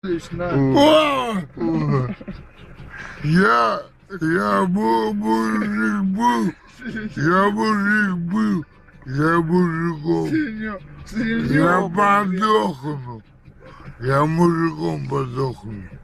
О! Я мужик был, я мужиком. Я подохну, я мужиком подохну.